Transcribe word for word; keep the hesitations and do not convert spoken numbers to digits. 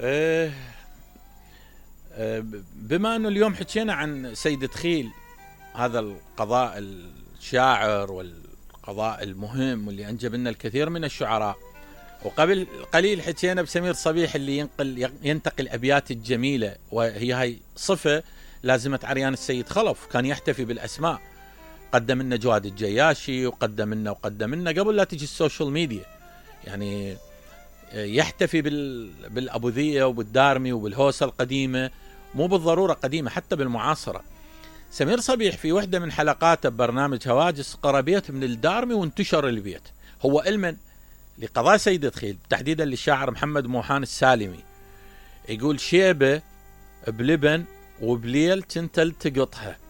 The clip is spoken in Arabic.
أه أه بما أنه اليوم حكينا عن سيد دخيل، هذا القضاء الشاعر والقضاء المهم واللي أنجب لنا الكثير من الشعراء، وقبل قليل حكينا بسمير صبيح اللي ينقل ينتقي الأبيات الجميلة، وهي هاي صفة لازمت عريان السيد خلف، كان يحتفي بالأسماء. قدم لنا جواد الجياشي وقدم لنا وقدم لنا قبل لا تجي السوشيال ميديا، يعني يحتفي بالأبوذية وبالدارمي وبالهوسة القديمة، مو بالضرورة قديمة حتى بالمعاصرة. سمير صبيح في وحدة من حلقاته ببرنامج هواجس قرأ بيت من الدارمي وانتشر البيت، هو علما لقضاء سيد دخيل تحديدا للشاعر محمد موحان السالمي، يقول: شيبة بلبن وبليل كنت التقطها،